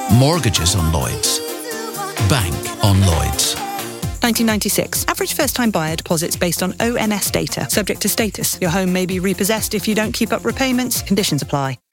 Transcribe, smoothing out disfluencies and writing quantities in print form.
Mortgages on Lloyds. Bank on Lloyds. 1996. Average first-time buyer deposits based on ONS data. Subject to status. Your home may be repossessed if you don't keep up repayments. Conditions apply.